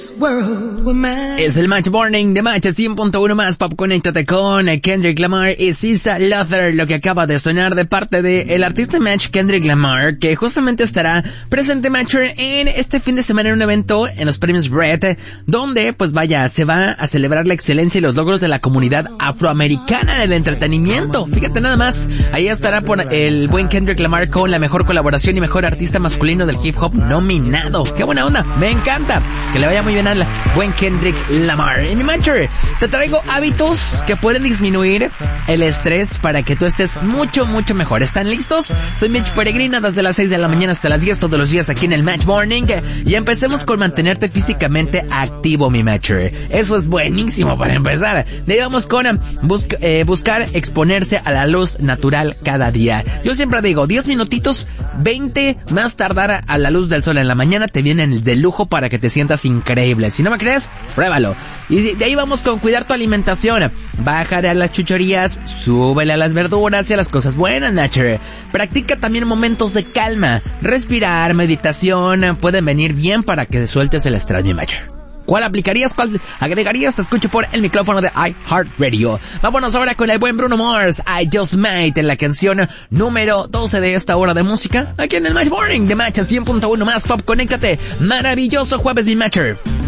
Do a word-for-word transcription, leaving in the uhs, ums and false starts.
this world were mine. Es el Match Morning de Match cien punto uno más Pop. Conéctate con Kendrick Lamar y Sisa Luther, lo que acaba de sonar de parte de el artista Match Kendrick Lamar, que justamente estará presente Matcher en este fin de semana en un evento en los premios Red, donde pues vaya, se va a celebrar la excelencia y los logros de la comunidad afroamericana en el entretenimiento. Fíjate nada más, ahí estará por el buen Kendrick Lamar con la mejor colaboración y mejor artista masculino del hip hop nominado. ¡Qué buena onda! Me encanta. Que le vaya muy bien al buen Kendrick Lamar. En mi Matcher te traigo hábitos que pueden disminuir el estrés para que tú estés mucho, mucho mejor. ¿Están listos? Soy Mitch Peregrina desde las seis de la mañana hasta las diez todos los días aquí en el Match Morning. Y empecemos con mantenerte físicamente activo, mi Matcher. Eso es buenísimo para empezar. Digamos con bus- eh, buscar exponerse a la luz natural cada día. Yo siempre digo, diez minutitos, veinte más tardar a la luz del sol en la mañana te vienen de lujo para que te sientas increíble. Si no me crees, pruébalo. Y de ahí vamos con cuidar tu alimentación. Bájale a las chucherías, súbele a las verduras y a las cosas buenas, Nature. Practica también momentos de calma. Respirar, meditación, pueden venir bien para que sueltes el estrés, mi Nature. ¿Cuál aplicarías? ¿Cuál agregarías? Te escucho por el micrófono de iHeartRadio. Vámonos ahora con el buen Bruno Mars, I Just Might, en la canción número doce de esta hora de música, aquí en el Match Morning de Match cien punto uno más Pop. Conéctate. Maravilloso jueves, mi Matcher.